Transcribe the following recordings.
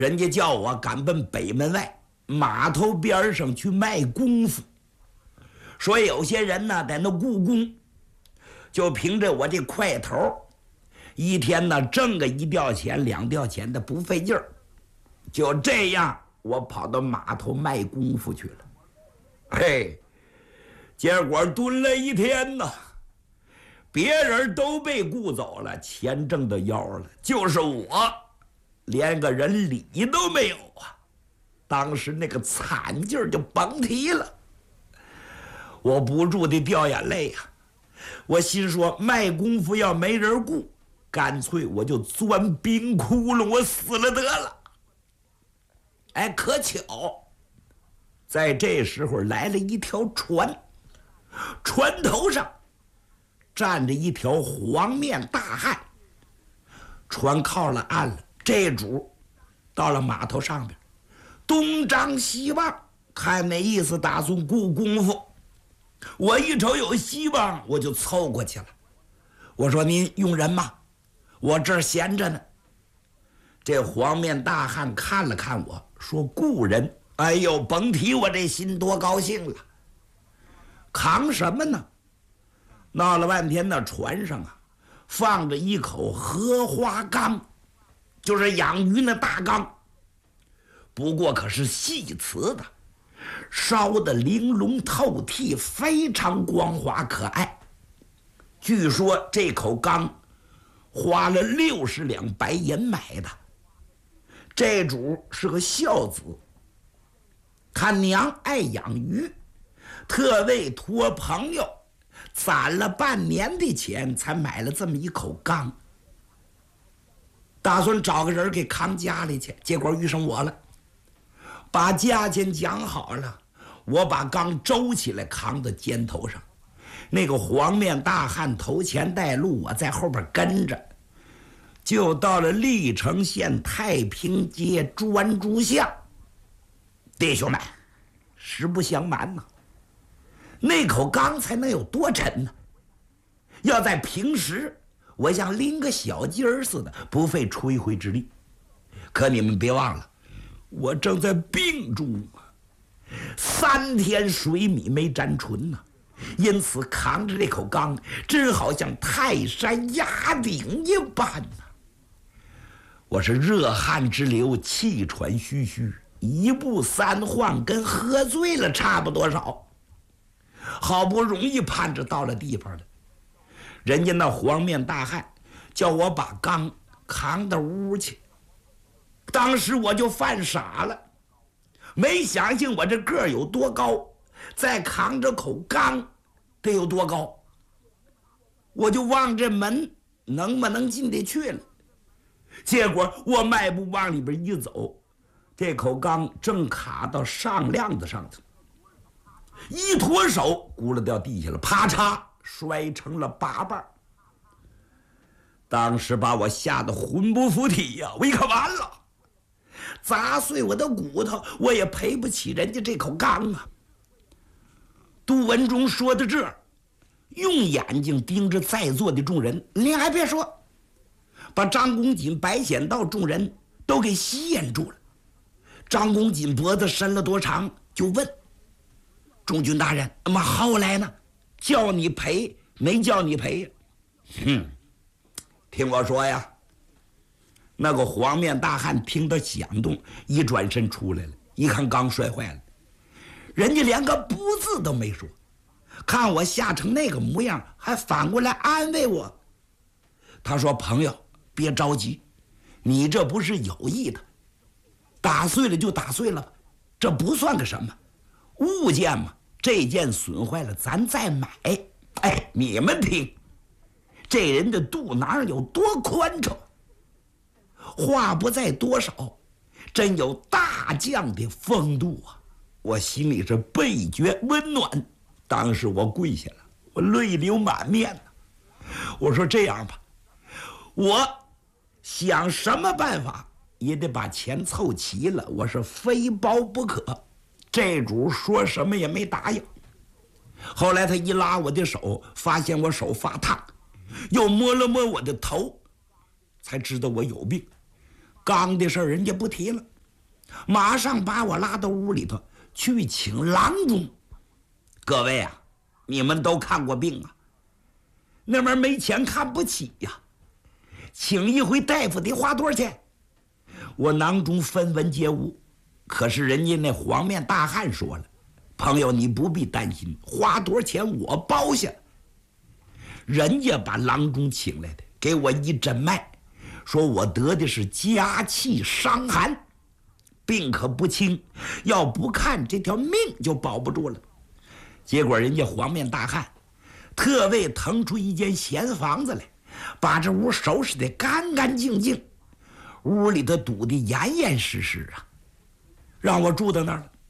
人家叫我赶奔北门外码头边上去卖功夫，说有些人呢在那雇工，就凭着我这块头，一天呢挣个1吊钱2吊钱的不费劲儿。就这样，我跑到码头卖功夫去了。嘿，结果蹲了一天呢，别人都被雇走了，钱挣到腰了，就是我连个人理都没有啊！当时那个惨劲儿就甭提了，我不住地掉眼泪啊！我心说，卖功夫要没人雇，干脆我就钻冰窟窿，我死了得了。哎，可巧，在这时候来了一条船，船头上站着一条黄面大汉。船靠了岸了，这主到了码头上边，东张西望，看那意思打算雇功夫。我一瞅有希望，我就凑过去了。我说：“您用人吗？我这儿闲着呢。”这黄面大汉看了看我，说：“雇人。”哎呦，甭提我这心多高兴了。扛什么呢？闹了半天，那船上啊，放着一口荷花缸，就是养鱼那大缸。不过可是细瓷的，烧得玲珑透剔，非常光滑可爱。据说这口缸花了60两白银买的。这主是个孝子，他娘爱养鱼，特为托朋友攒了半年的钱，才买了这么一口缸，打算找个人给扛家里去，结果遇上我了。把价钱讲好了，我把缸周起来扛到肩头上，那个黄面大汉头前带路，我在后边跟着，就到了历城县太平街专诸巷。弟兄们，实不相瞒呐，那口缸才能有多沉呢？要在平时，我像拎个小鸡儿似的，不费吹灰之力。可你们别忘了，我正在病中啊，3天水米没沾唇呢，因此扛着这口缸，真好像泰山压顶一般呢。我是热汗直流，气喘吁吁，1步3晃，跟喝醉了差不多少。好不容易盼着到了地方了，人家那黄面大汉叫我把缸扛到屋去。当时我就犯傻了，没想象我这个儿有多高，再扛着口缸得有多高。我就望这门能不能进得去了。结果我迈步往里边一走，这口缸正卡到上亮子上头，一脱手咕噜掉地下了，啪嚓摔成了8瓣。当时把我吓得魂不附体呀！我一看完了，砸碎我的骨头，我也赔不起人家这口缸啊。杜文忠说到这儿，用眼睛盯着在座的众人，您还别说，把张公瑾、白显道众人都给吸引住了。张公瑾脖子伸了多长，就问中军大人：“那么后来呢？叫你赔没叫你赔呀？”听我说呀。那个黄面大汉听到响动，一转身出来了，一看缸摔坏了，人家连个不字都没说，看我吓成那个模样，还反过来安慰我。他说：“朋友，别着急，你这不是有意的，打碎了就打碎了吧，这不算个什么物件嘛。这件损坏了，咱再买。哎，你们听，这人的肚囊有多宽敞。”话不在多少，真有大将的风度啊！我心里是倍觉温暖。当时我跪下了，我泪流满面呢。我说：“这样吧，我想什么办法也得把钱凑齐了，我是非包不可。”这主说什么也没答应。后来他一拉我的手，发现我手发烫，又摸了摸我的头，才知道我有病。缸的事儿人家不提了， 马上把我拉到屋里头去请郎中。各位啊，你们都看过病啊，那边没钱看不起呀，请一回大夫得花多少钱？我囊中分文皆无，可是人家那黄面大汉说了，朋友你不必担心，花多少钱我包下。人家把郎中请来的，给我一诊脉，说我得的是家气伤寒，病可不轻，要不看这条命就保不住了。结果人家黄面大汉特为腾出一间闲房子来，把这屋收拾得干干净净，屋里头堵得严严实实啊，让我住到那儿了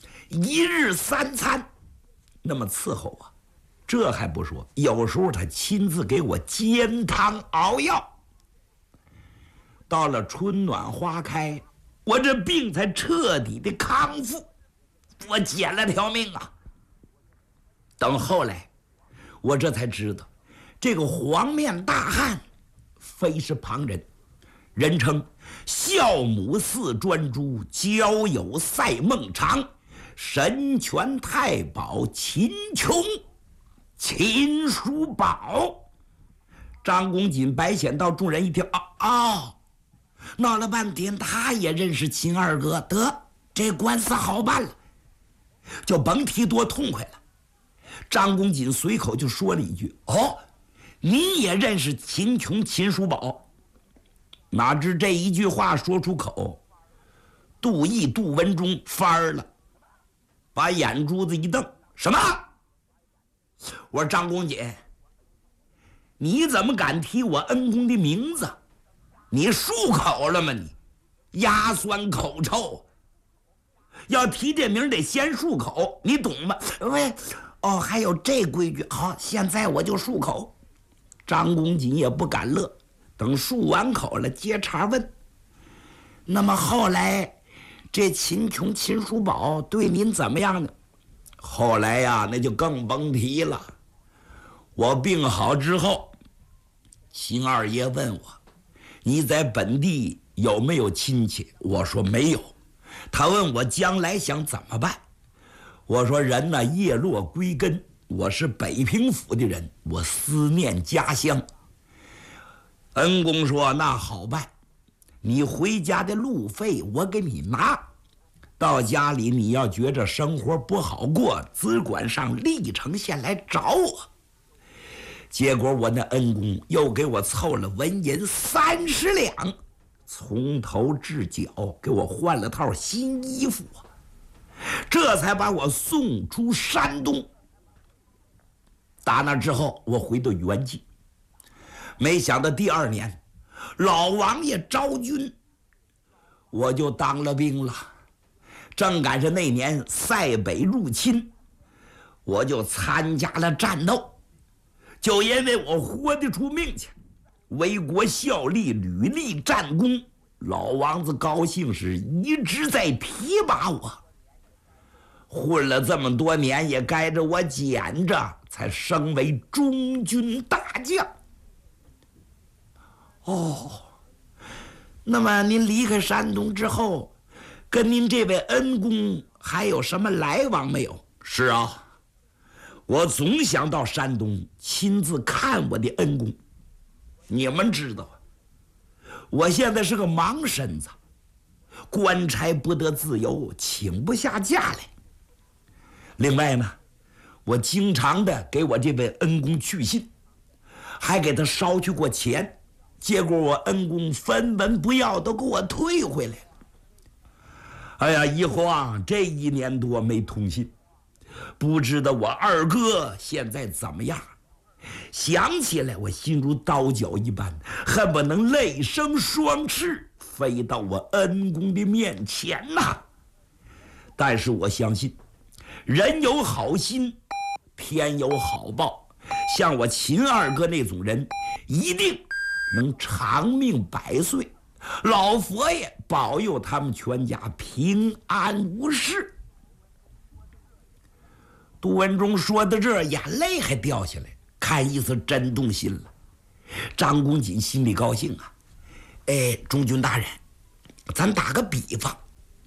，1日3餐那么伺候啊。这还不说，有时候他亲自给我煎汤熬药。到了春暖花开，我这病才彻底的康复，我捡了条命啊。等后来我这才知道，这个黄面大汉非是旁人，人称孝母寺专诸，交友赛孟尝，神拳太保秦琼，秦叔宝。张公瑾、白显道众人一听，闹了半天他也认识秦二哥，得这官司好办了，就甭提多痛快了。张公瑾随口就说了一句，你也认识秦琼、秦叔宝？哪知这一句话说出口，杜毅、杜文忠翻了，把眼珠子一瞪，什么？我说张公瑾，你怎么敢提我恩公的名字？你漱口了吗？你牙酸口臭，要提这名得先漱口，你懂吗？喂，还有这规矩。好，现在我就漱口。张公瑾也不敢乐，等漱完口了，接茬问：那么后来这秦琼、秦叔宝对您怎么样呢？后来呀，那就更甭提了。我病好之后，秦二爷问我，你在本地有没有亲戚？我说没有。他问我将来想怎么办？我说人呢，叶落归根，我是北平府的人，我思念家乡。恩公说那好办，你回家的路费我给你拿，到家里你要觉着生活不好过，只管上历城县来找我。结果我那恩公又给我凑了纹银30两，从头至脚给我换了套新衣服啊，这才把我送出山东。打那之后，我回到原籍，没想到第2年，老王爷招军，我就当了兵了。正赶上那年塞北入侵，我就参加了战斗。就因为我活得出命去，为国效力，屡立战功，老王子高兴是一直在提拔我。混了这么多年，也该着我捡着，才升为中军大将。那么您离开山东之后，跟您这位恩公还有什么来往没有？是啊，我总想到山东亲自看我的恩公。你们知道，我现在是个盲身子，官差不得自由，请不下假来。另外呢，我经常的给我这位恩公去信，还给他捎去过钱，结果我恩公分文不要，都给我退回来了。哎呀，一晃这1年多没通信，不知道我二哥现在怎么样。想起来我心如刀绞一般，恨不能泪生双翅飞到我恩公的面前呐。但是我相信人有好心，天有好报，像我秦二哥那种人一定能长命100岁，老佛爷保佑他们全家平安无事。杜文忠说到这儿，眼泪还掉下来，看意思真动心了。张公瑾心里高兴啊，中军大人，咱打个比方，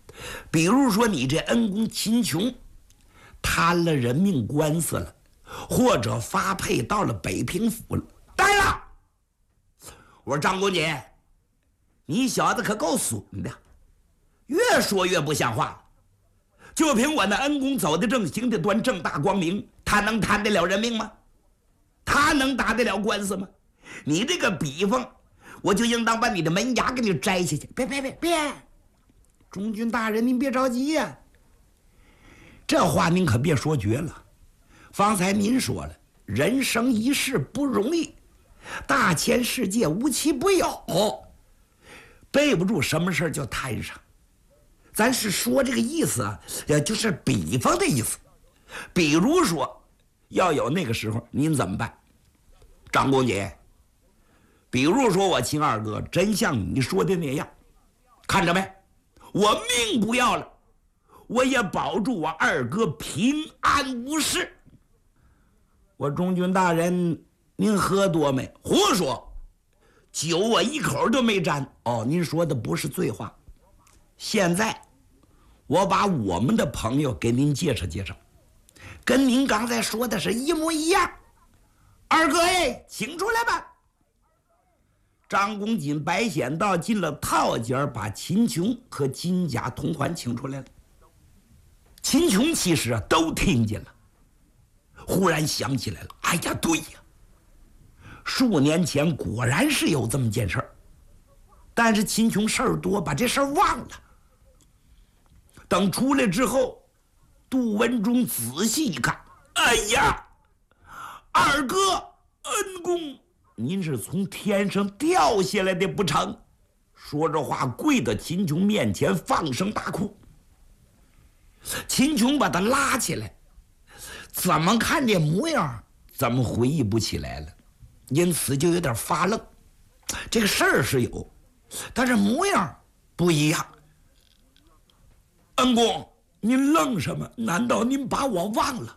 比如说你这恩公秦琼摊了人命官司了，或者发配到了北平府了。对了，我说张公瑾，你小子可够损的，越说越不像话了。就凭我那恩公走的正，行的端，正大光明，他能摊得了人命吗？他能打得了官司吗？你这个比方，我就应当把你的门牙给你摘下去。别！中军大人，您别着急呀。这话您可别说绝了。方才您说了，人生一世不容易，大千世界无奇不有，背不住什么事就摊上。咱是说这个意思啊，就是比方的意思。比如说，要有那个时候，您怎么办？张公瑾，比如说我秦二哥真像你说的那样，看着没？我命不要了，我也保住我二哥平安无事。我中军大人，您喝多没？胡说，酒我一口都没沾。哦，您说的不是醉话。现在我把我们的朋友给您介绍介绍，跟您刚才说的是一模一样。二哥哎，请出来吧。张公瑾、白显道进了套间，把秦琼和金甲同环请出来了。秦琼其实啊都听见了，忽然想起来了，哎呀，对呀，数年前果然是有这么件事儿，但是秦琼事儿多，把这事儿忘了。等出来之后，杜文忠仔细一看，哎呀，二哥恩公，您是从天上掉下来的不成？说着话，跪到秦琼面前，放声大哭。秦琼把他拉起来，怎么看这模样，怎么回忆不起来了，因此就有点发愣。这个事儿是有，但是模样不一样。恩公，您愣什么？难道您把我忘了？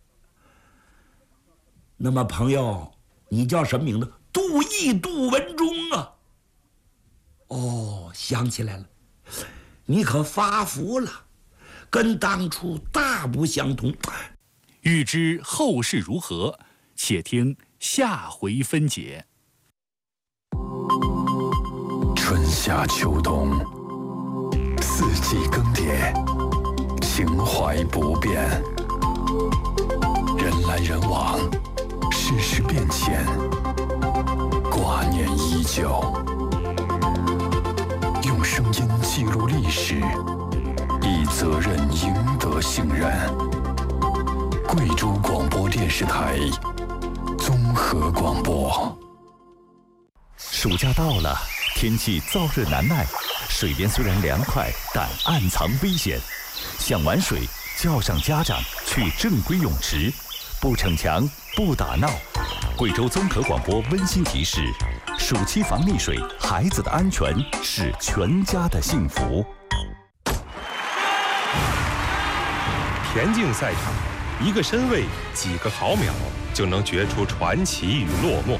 那么朋友，你叫什么名字？杜毅，杜文忠啊。哦，想起来了，你可发福了，跟当初大不相同。 欲知后事如何，且听下回分解。 春夏秋冬，四季更迭，情怀不变。人来人往，世事变迁，挂念依旧。用声音记录历史，以责任赢得信任。贵州广播电视台综合广播。 暑假到了，天气燥热难耐，水边虽然凉快，但暗藏危险。想玩水，叫上家长去正规泳池，不逞强，不打闹。贵州综合广播温馨提示：暑期防溺水，孩子的安全是全家的幸福。 田径赛场，一个身位，几个毫秒，就能决出传奇与落寞。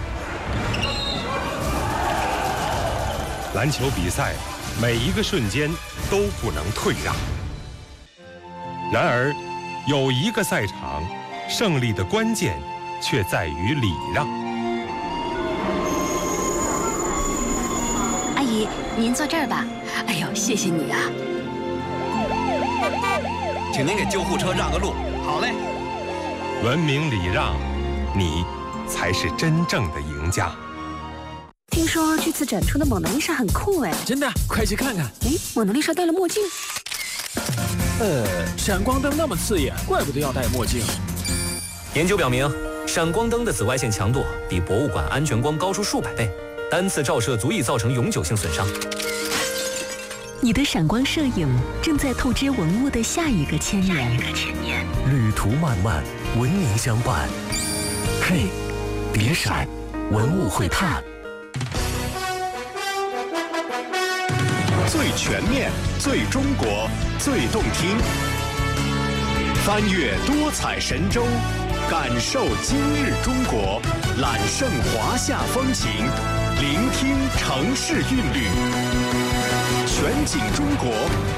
篮球比赛，每一个瞬间都不能退让。然而，有一个赛场，胜利的关键却在于礼让。 阿姨，您坐这儿吧。哎呦，谢谢你啊！ 请您给救护车让个路。好嘞。 文明礼让，你才是真正的赢家。 听说这次展出的蒙娜丽莎很酷哎！ 真的，快去看看。 哎，蒙娜丽莎戴了墨镜。 闪光灯那么刺眼，怪不得要戴墨镜。 研究表明，闪光灯的紫外线强度比博物馆安全光高出数百倍，单次照射足以造成永久性损伤。 你的闪光摄影正在透支文物的下一个千年。 旅途漫漫，文明相伴。嘿，别闪，文物会探。 最全面、最中国、最动听，翻越多彩神州，感受今日中国，揽胜华夏风情，聆听城市韵律，全景中国。